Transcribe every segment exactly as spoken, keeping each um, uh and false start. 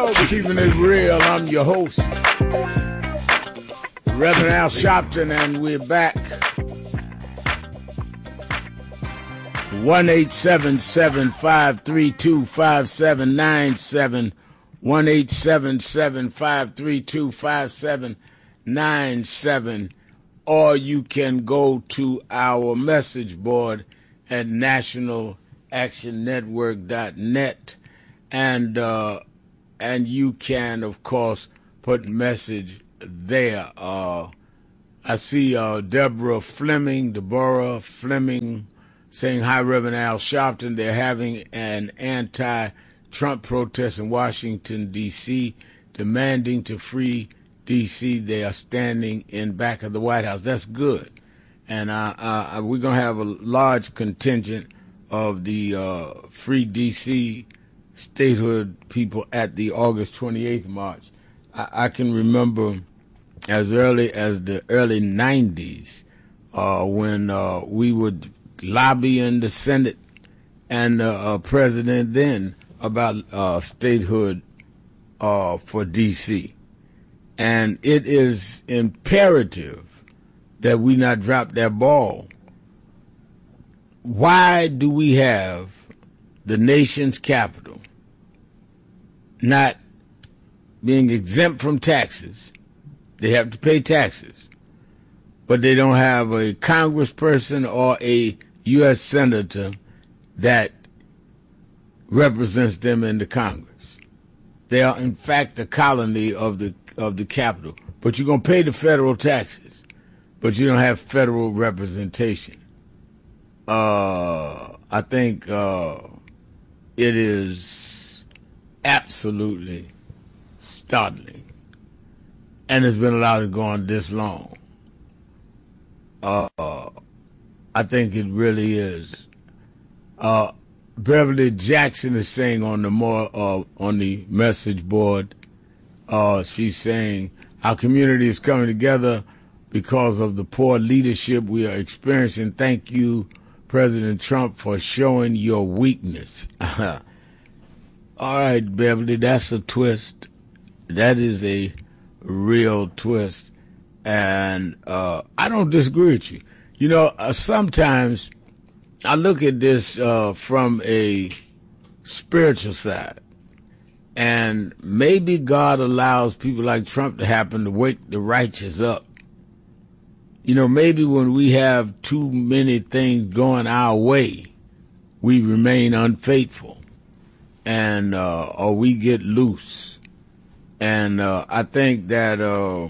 show, Keeping It Real. I'm your host, Reverend Al Sharpton, and we're back. one eight seven seven, five three two, five seven nine seven. one eight seven seven, five three two, five seven nine seven. Or you can go to our message board at national action network dot net, and uh, and you can, of course, put message there. Uh, I see uh, Deborah Fleming, Deborah Fleming, saying, hi, Reverend Al Sharpton. They're having an anti-Trump protest in Washington, D C, demanding to free D C. They are standing in back of the White House. That's good. And uh, uh, we're going to have a large contingent of the uh, Free D C statehood people at the August twenty-eighth march. I, I can remember as early as the early nineties uh, when uh, we would lobby in the Senate and the uh, president then about uh, statehood uh, for D C. And it is imperative that we not drop that ball. Why do we have the nation's capital not being exempt from taxes? They have to pay taxes, but they don't have a congressperson or a U S senator that represents them in the Congress. They are, in fact, a colony of the of the capital. But you're going to pay the federal taxes, but you don't have federal representation. Uh, I think uh, it is absolutely startling, and it's been allowed to go on this long. Uh, I think it really is. Uh, Beverly Jackson is saying on the more uh, on the message board, uh, she's saying our community is coming together because of the poor leadership we are experiencing. Thank you, President Trump, for showing your weakness. All right, Beverly, that's a twist. That is a real twist, and uh, I don't disagree with you. You know, uh, sometimes I look at this uh, from a spiritual side, and maybe God allows people like Trump to happen to wake the righteous up. You know, maybe when we have too many things going our way, we remain unfaithful, and uh, or we get loose. And uh, I think that, uh,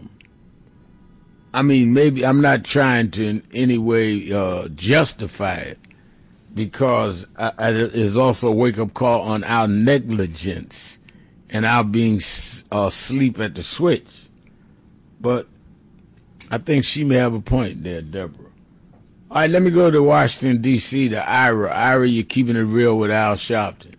I mean, maybe I'm not trying to in any way uh, justify it, because I, I, it's also a wake-up call on our negligence and our being uh, asleep at the switch. But I think she may have a point there, Deborah. All right, let me go to Washington, D C, to Ira. Ira, you're keeping it real with Al Sharpton.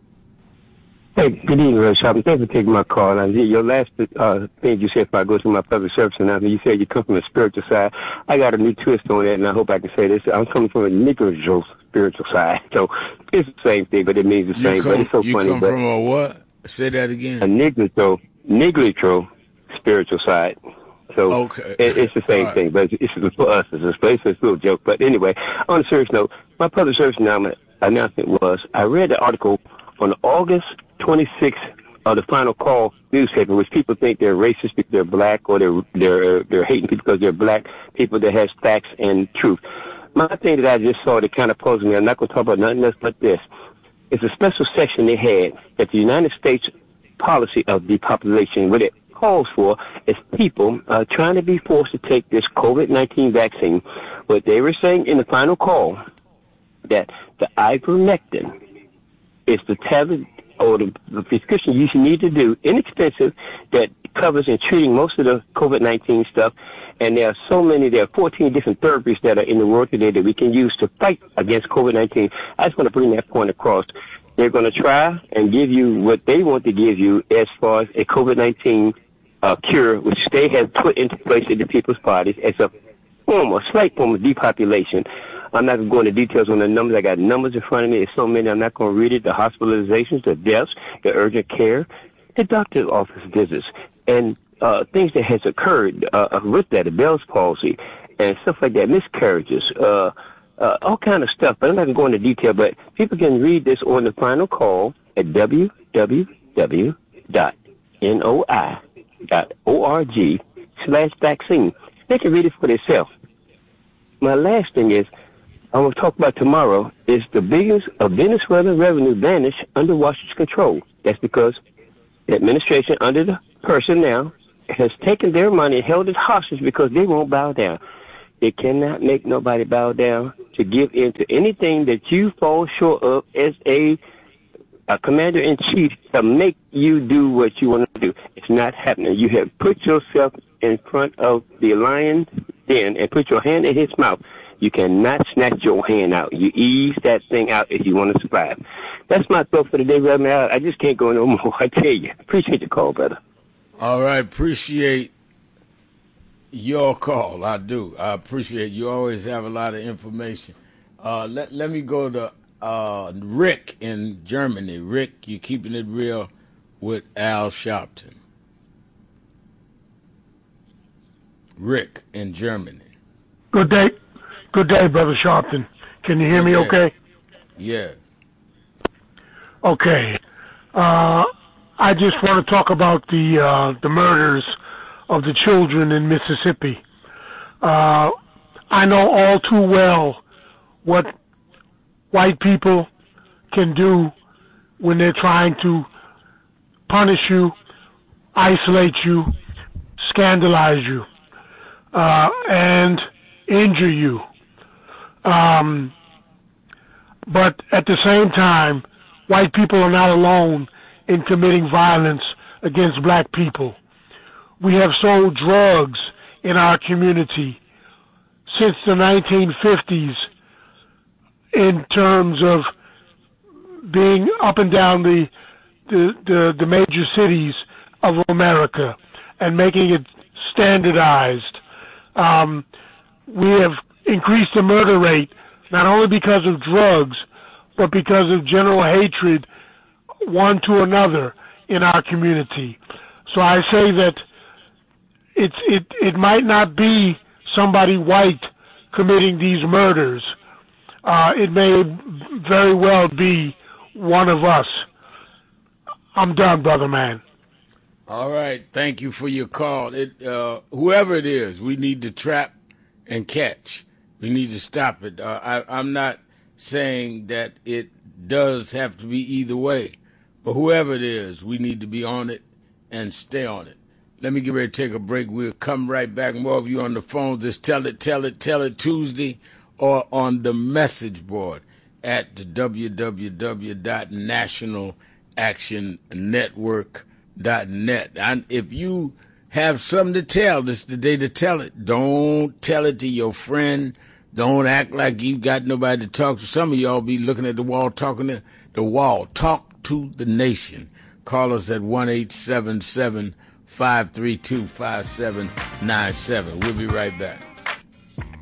Hey, good evening, Reverend Sharpton. Thanks for taking my call. Now, your last uh, thing you said, if I go to my public service announcement, you said you come from the spiritual side. I got a new twist on that, and I hope I can say this. I'm coming from a Negro spiritual side. So it's the same thing, but it means the same. You come, but it's so you funny. come but from a what? Say that again. A Negro, Negro spiritual side. So okay. it, it's the same right. thing, but it's, it's for us. It's a, it's a little joke. But anyway, on a serious note, my public service announcement, announcement was I read the article on August twenty-sixth of the Final Call newspaper, which people think they're racist because they're black, or they're they're they're hating people because they're black people that has facts and truth. My thing that I just saw that kind of posed me, I'm not going to talk about nothing else but this. It's a special section they had that the United States policy of depopulation, what it calls for is people uh, trying to be forced to take this COVID nineteen vaccine. What they were saying in the Final Call, that the ivermectin is the tablet or the, the prescription you need to do, inexpensive, that covers and treating most of the COVID nineteen stuff. And there are so many, there are fourteen different therapies that are in the world today that we can use to fight against COVID nineteen. I just want to bring that point across. They're going to try and give you what they want to give you as far as a COVID nineteen uh, cure, which they have put into place in the people's bodies as a form, a slight form of depopulation. I'm not going to go into details on the numbers. I got numbers in front of me. There's so many. I'm not going to read it. The hospitalizations, the deaths, the urgent care. the doctor's office visits and uh, things that has occurred uh, with that, the Bell's palsy and stuff like that, miscarriages, uh, uh, all kind of stuff. But I'm not going to go into detail, but people can read this on the final call at w w w dot noi dot org slash vaccine. They can read it for themselves. My last thing is, I'm going to talk about tomorrow, is the billions of Venezuelan revenue vanished under Washington's control. That's because the administration under the person now has taken their money and held it hostage because they won't bow down. They cannot make nobody bow down to give in to anything that you fall short of as a, a commander-in-chief to make you do what you want to do. It's not happening. You have put yourself in front of the lion's den and put your hand in his mouth. You cannot snatch your hand out. You ease that thing out if you want to survive. That's my thought for the day, Reverend. I just can't go no more. I tell you. Appreciate the call, brother. All right. Appreciate your call. I do. I appreciate you always have a lot of information. Uh, let, let me go to uh, Rick in Germany. Rick, you're keeping it real with Al Sharpton. Rick in Germany. Good day. Good day, Brother Sharpton. Can you hear me okay? Yeah. Okay. Uh, I just want to talk about the uh, the murders of the children in Mississippi. Uh, I know all too well what white people can do when they're trying to punish you, isolate you, scandalize you, uh, and injure you. Um, but at the same time, white people are not alone in committing violence against black people. We have sold drugs in our community since the nineteen fifties in terms of being up and down the the, the, the major cities of America and making it standardized. Um, we have increased the murder rate, not only because of drugs, but because of general hatred one to another in our community. So I say that it's, it, it might not be somebody white committing these murders. Uh, it may very well be one of us. I'm done, brother man. All right. Thank you for your call. It, uh, whoever it is, we need to trap and catch. We need to stop it. Uh, I, I'm not saying that it does have to be either way, but whoever it is, we need to be on it and stay on it. Let me get ready to take a break. We'll come right back. More of you on the phone. Just tell it, tell it, tell it Tuesday or on the message board at the w w w dot national action network dot net. And if you have something to tell, this is the day to tell it. Don't tell it to your friend. Don't act like you got nobody to talk to. Some of y'all be looking at the wall, talking to the wall. Talk to the nation. Call us at one eight seven seven, five three two, five seven nine seven. We'll be right back.